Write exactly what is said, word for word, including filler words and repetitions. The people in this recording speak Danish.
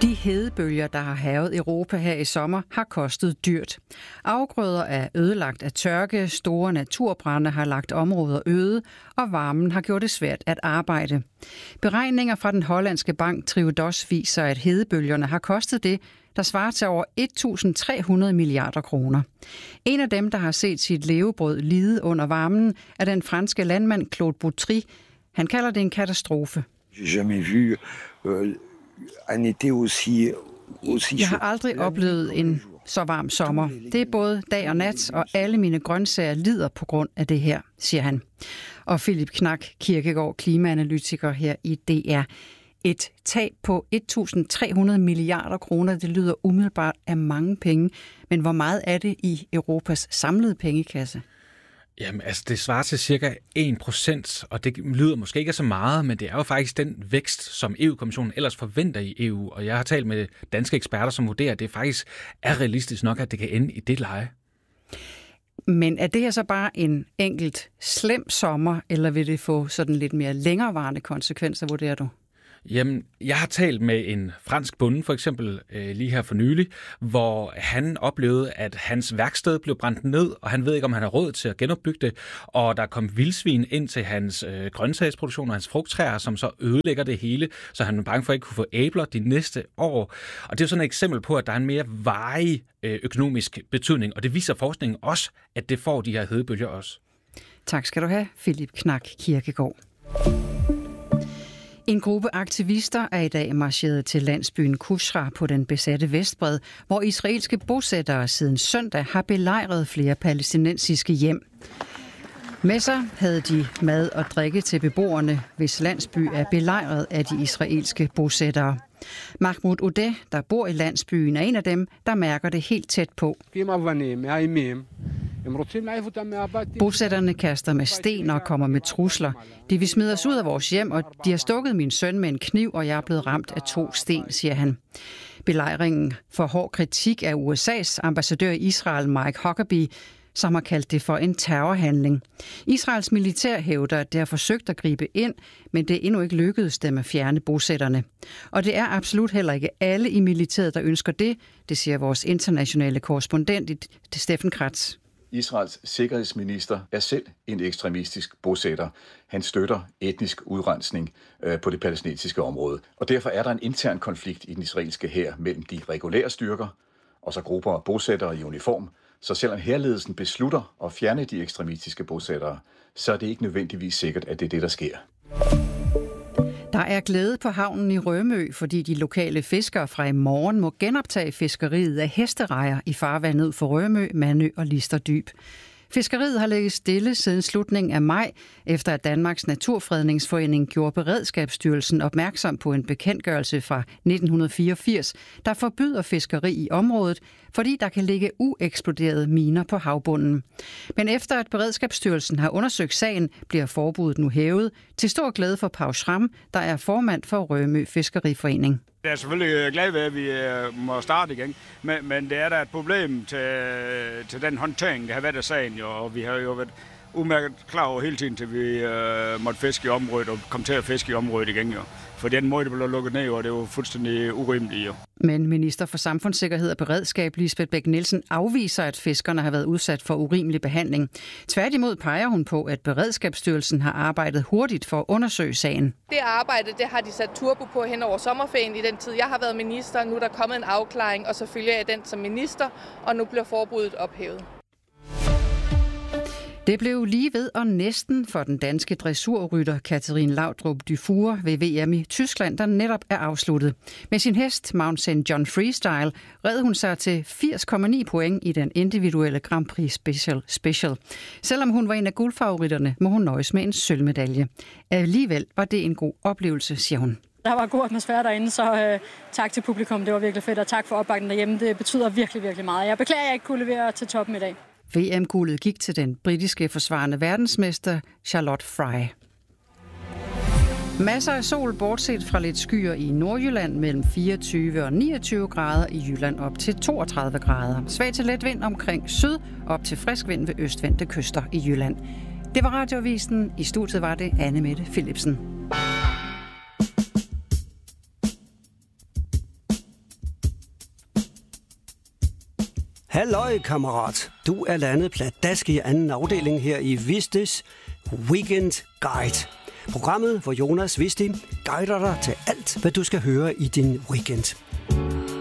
De hedebølger, der har hærget Europa her i sommer, har kostet dyrt. Afgrøder er ødelagt af tørke, store naturbrande har lagt områder øde, og varmen har gjort det svært at arbejde. Beregninger fra den hollandske bank Triodos viser, at hedebølgerne har kostet det, der svarer til over et tusind tre hundrede milliarder kroner. En af dem, der har set sit levebrød lide under varmen, er den franske landmand Claude Boutry. Han kalder det en katastrofe. Jeg har aldrig oplevet en så varm sommer. Det er både dag og nat, og alle mine grøntsager lider på grund af det her, siger han. Og Philip Knak Kirkegaard, klimaanalytiker her i D R. Et tab på et tusind tre hundrede milliarder kroner, det lyder umiddelbart af mange penge. Men hvor meget er det i Europas samlede pengekasse? Jamen, altså det svarer til cirka en procent, og det lyder måske ikke så meget, men det er jo faktisk den vækst, som E U-kommissionen ellers forventer i E U. Og jeg har talt med danske eksperter, som vurderer, at det faktisk er realistisk nok, at det kan ende i det leje. Men er det her så bare en enkelt slem sommer, eller vil det få sådan lidt mere længerevarende konsekvenser, vurderer du? Jamen, jeg har talt med en fransk bonde for eksempel øh, lige her for nylig, hvor han oplevede, at hans værksted blev brændt ned, og han ved ikke, om han har råd til at genopbygge det, og der kom vildsvin ind til hans øh, grøntsagsproduktion og hans frugttræer, som så ødelægger det hele, så han er bange for at ikke kunne få æbler de næste år. Og det er jo sådan et eksempel på, at der er en mere varig øh, økonomisk betydning, og det viser forskningen også, at det får de her hedebølger også. Tak skal du have, Philip Knak Kirkegaard. En gruppe aktivister er i dag marcheret til landsbyen Kusra på den besatte Vestbred, hvor israelske bosættere siden søndag har belejret flere palæstinensiske hjem. Med sig havde de mad og drikke til beboerne, hvis landsby er belejret af de israelske bosættere. Mahmoud Odeh, der bor i landsbyen, er en af dem, der mærker det helt tæt på. Bosætterne kaster med sten og kommer med trusler. De vil smide os ud af vores hjem, og de har stukket min søn med en kniv, og jeg er blevet ramt af to sten, siger han. Belejringen får hård kritik af U S A's ambassadør i Israel, Mike Huckabee, som har kaldt det for en terrorhandling. Israels militær hævder, at det har forsøgt at gribe ind, men det er endnu ikke lykkedes dem at fjerne bosætterne. Og det er absolut heller ikke alle i militæret, der ønsker det, det siger vores internationale korrespondent Steffen Kratz. Israels sikkerhedsminister er selv en ekstremistisk bosætter. Han støtter etnisk udrensning på det palæstinensiske område. Og derfor er der en intern konflikt i den israelske hær mellem de regulære styrker og så grupper af bosættere i uniform. Så selvom hærledelsen beslutter at fjerne de ekstremistiske bosættere, så er det ikke nødvendigvis sikkert, at det er det, der sker. Der er glæde på havnen i Rømø, fordi de lokale fiskere fra i morgen må genoptage fiskeriet af hesterejer i farvandet ud for Rømø, Mandø og Listerdyb. Fiskeriet har ligget stille siden slutningen af maj, efter at Danmarks Naturfredningsforening gjorde Beredskabsstyrelsen opmærksom på en bekendtgørelse fra nitten fireogfirs, der forbyder fiskeri i området, fordi der kan ligge ueksploderede miner på havbunden. Men efter at Beredskabsstyrelsen har undersøgt sagen, bliver forbuddet nu hævet, til stor glæde for Pau Schramm, der er formand for Rømø Fiskeriforening. Jeg er selvfølgelig glad ved, at vi må starte igen, men, men det er da et problem til, til den håndtering, der har været af sagen, jo, og vi har jo været udmærket klar over hele tiden, til vi uh, måtte fiske i området og kom til at fiske i området igen. Jo. For den måde, det blev lukket ned, og det var fuldstændig urimeligt. Jo. Men minister for Samfundssikkerhed og Beredskab, Lisbeth Bech-Nielsen, afviser, at fiskerne har været udsat for urimelig behandling. Tværtimod peger hun på, at Beredskabsstyrelsen har arbejdet hurtigt for at undersøge sagen. Det arbejde, det har de sat turbo på hen over sommerferien i den tid, jeg har været minister. Nu er der kommet en afklaring, og så følger jeg den som minister, og nu bliver forbuddet ophævet. Det blev lige ved og næsten for den danske dressurrytter Catherine Laudrup Dufour ved V M i Tyskland, der netop er afsluttet. Med sin hest Mount Saint John Freestyle red hun sig til firs komma ni point i den individuelle Grand Prix Special Special. Selvom hun var en af guldfavoritterne, må hun nøjes med en sølvmedalje. Alligevel var det en god oplevelse, siger hun. Der var god atmosfære derinde, så øh, tak til publikum. Det var virkelig fedt, og tak for opbakningen derhjemme. Det betyder virkelig, virkelig meget. Jeg beklager, at jeg ikke kunne levere til toppen i dag. V M-guldet gik til den britiske forsvarende verdensmester Charlotte Fry. Masser af sol, bortset fra lidt skyer i Nordjylland mellem fireogtyve og niogtyve grader, i Jylland op til toogtredive grader. Svag til let vind omkring syd, op til frisk vind ved østvendte kyster i Jylland. Det var Radioavisen. I studiet var det Anne Mette Philipsen. Halløj, kammerat. Du er landet pladask i anden afdeling her i Vistis Weekend Guide. Programmet, hvor Jonas Visti guider dig til alt, hvad du skal høre i din weekend.